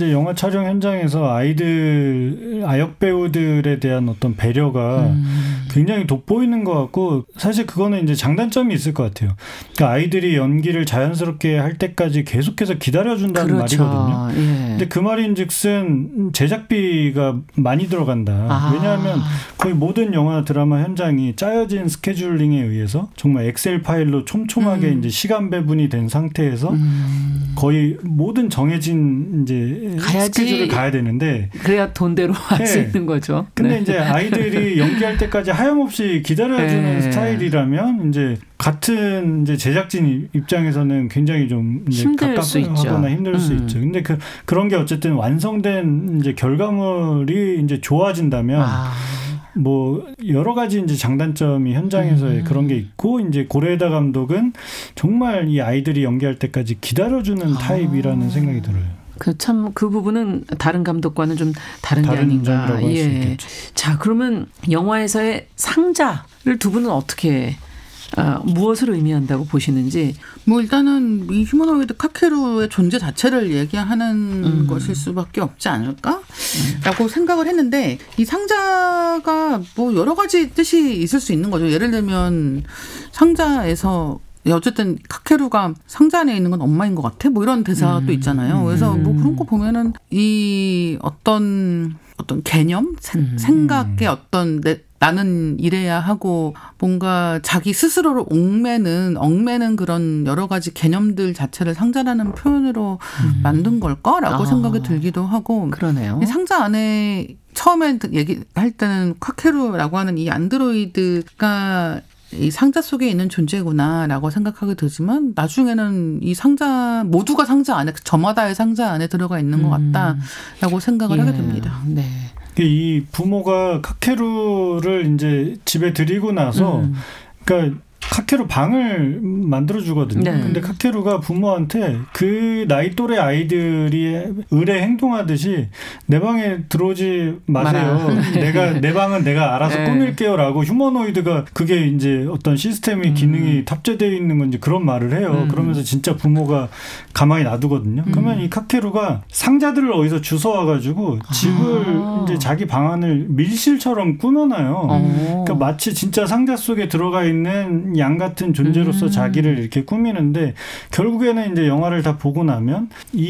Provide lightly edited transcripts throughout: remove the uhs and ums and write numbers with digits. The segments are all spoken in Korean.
이제 영화 촬영 현장에서 아역 배우들에 대한 어떤 배려가 굉장히 돋보이는 것 같고, 사실 그거는 이제 장단점이 있을 것 같아요. 그러니까 아이들이 연기를 자연스럽게 할 때까지 계속해서 기다려준다는 그렇죠. 말이거든요. 예. 근데 그 말인즉슨 제작비가 많이 들어간다. 왜냐하면 거의 모든 영화 드라마 현장이 짜여진 스케줄링에 의해서 정말 엑셀 파일로 촘촘하게 이제 시간 배분이 된 상태에서 거의 모든 정해진 이제 스케줄을 가야 되는데, 그래야 돈대로 할 수 있는 거죠. 근데 이제 아이들이 연기할 때까지 하염없이 기다려주는 스타일이라면 이제 같은 이제 제작진 입장에서는 굉장히 좀 이제 갑갑하거나 힘들 수 있죠. 근데 그런 게 어쨌든 완성된 이제 결과물이 이제 좋아진다면 뭐 여러 가지 이제 장단점이 현장에서의 그런 게 있고, 이제 고레에다 감독은 정말 이 아이들이 연기할 때까지 기다려주는 타입이라는 생각이 들어요. 그 부분은 다른 감독과는 좀 다른 게 아닌가. 점이라고 할 수 있겠죠. 자, 그러면 영화에서의 상자를 두 분은 어떻게 무엇을 의미한다고 보시는지. 뭐 일단은 이 휴머노이드 카케루의 존재 자체를 얘기하는 것일 수밖에 없지 않을까라고 생각을 했는데, 이 상자가 뭐 여러 가지 뜻이 있을 수 있는 거죠. 예를 들면 상자에서 어쨌든 카케루가 상자 안에 있는 건 엄마인 것 같아, 뭐 이런 대사도 있잖아요. 그래서 뭐 그런 거 보면은 이 어떤 개념, 생각의 어떤 나는 이래야 하고 뭔가 자기 스스로를 얽매는 그런 여러 가지 개념들 자체를 상자라는 표현으로 만든 걸까라고 생각이 들기도 하고. 그러네요. 이 상자 안에 처음에 얘기할 때는 카케루라고 하는 이 안드로이드가 이 상자 속에 있는 존재구나라고 생각하게 되지만, 나중에는 이 상자 모두가 상자 안에, 저마다의 상자 안에 들어가 있는 것 같다라고 생각을 하게 됩니다. 네. 이 부모가 카케루를 이제 집에 들이고 나서, 그러니까 카케루 방을 만들어주거든요. 네. 근데 카케루가 부모한테 그 나이 또래 아이들이 을에 행동하듯이 내 방에 들어오지 마세요. 내 방은 내가 알아서 꾸밀게요라고, 휴머노이드가 그게 이제 어떤 시스템의 기능이 탑재되어 있는 건지 그런 말을 해요. 그러면서 진짜 부모가 가만히 놔두거든요. 그러면 이 카케루가 상자들을 어디서 주워와가지고 집을 이제 자기 방 안을 밀실처럼 꾸며놔요. 그러니까 마치 진짜 상자 속에 들어가 있는 양 같은 존재로서 자기를 이렇게 꾸미는데, 결국에는 이제 영화를 다 보고 나면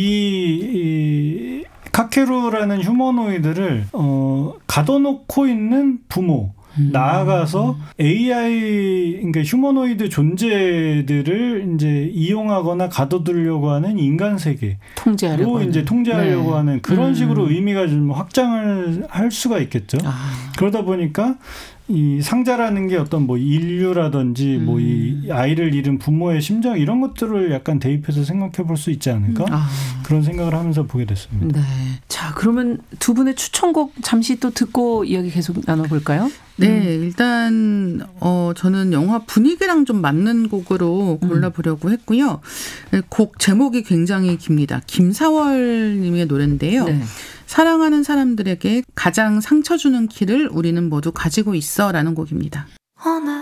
이 카케루라는 휴머노이드를 가둬놓고 있는 부모, 나아가서 AI, 그러니까 휴머노이드 존재들을 이제 이용하거나 가둬두려고 하는 인간 세계로 이제 통제하려고 하는 그런 식으로 의미가 좀 확장을 할 수가 있겠죠. 그러다 보니까 이 상자라는 게 어떤 뭐 인류라든지 뭐 이 아이를 잃은 부모의 심정, 이런 것들을 약간 대입해서 생각해 볼 수 있지 않을까? 그런 생각을 하면서 보게 됐습니다. 네. 자, 그러면 두 분의 추천곡 잠시 또 듣고 이야기 계속 나눠볼까요? 네, 일단 저는 영화 분위기랑 좀 맞는 곡으로 골라보려고 했고요. 곡 제목이 굉장히 깁니다. 김사월 님의 노래인데요. 네. 사랑하는 사람들에게 가장 상처 주는 키를 우리는 모두 가지고 있어라는 곡입니다.